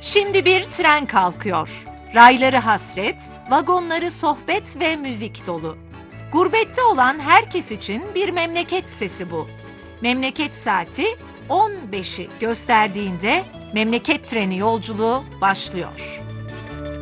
Şimdi bir tren kalkıyor. Rayları hasret, vagonları sohbet ve müzik dolu. Gurbette olan herkes için bir memleket sesi bu. Memleket saati 15'i gösterdiğinde memleket treni yolculuğu başlıyor.